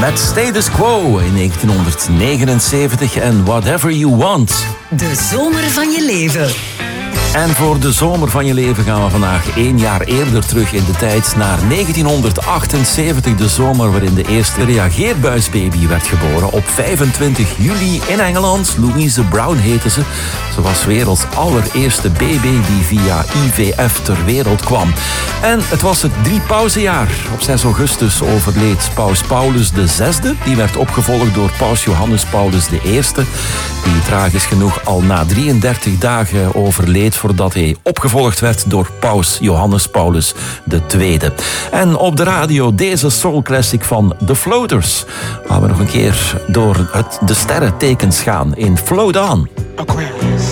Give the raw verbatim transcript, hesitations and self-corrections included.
met Status Quo in negentienhonderdnegenenzeventig en Whatever You Want. De zomer van je leven. En voor de zomer van je leven gaan we vandaag één jaar eerder terug in de tijd naar negentienhonderdachtenzeventig, de zomer waarin de eerste reageerbuisbaby werd geboren. Op vijfentwintig juli in Engeland. Louise Brown heette ze. Ze was werelds allereerste baby die via I V F ter wereld kwam. En het was het driepauzejaar. Op zes augustus overleed paus Paulus de zesde. Die werd opgevolgd door paus Johannes Paulus de eerste. Die tragisch genoeg al na drieëndertig dagen overleed voordat hij opgevolgd werd door paus Johannes Paulus de tweede. En op de radio deze soul classic van The Floaters. Waar we nog een keer door het, de sterrentekens gaan in Float On. Aquarius.